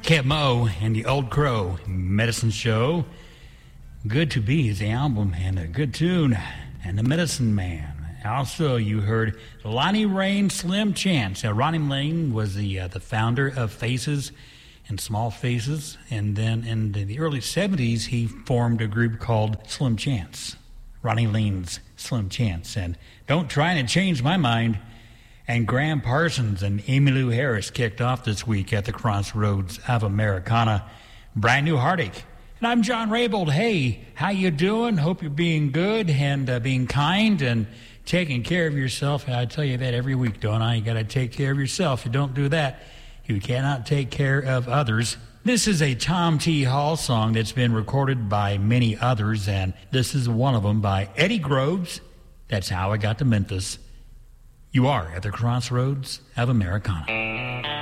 Kev Moe and the Old Crow Medicine Show. Good to Be is the album, and a good tune, and the Medicine Man. Also, you heard Lonnie Rain, Slim Chance. Ronnie Lane was the founder of Faces and Small Faces, and then in the early 70s, he formed a group called Slim Chance. Ronnie Lane's Slim Chance, and Don't Try to Change My Mind. And Graham Parsons and Emmylou Harris kicked off this week at the Crossroads of Americana. Brand New Heartache. And I'm John Raybould. Hey, how you doing? Hope you're being good and being kind and taking care of yourself. I tell you that every week, don't I? You got to take care of yourself. If you don't do that, you cannot take care of others. This is a Tom T. Hall song that's been recorded by many others, and this is one of them by Eddie Groves. That's How I Got to Memphis. You are at the Crossroads of Americana.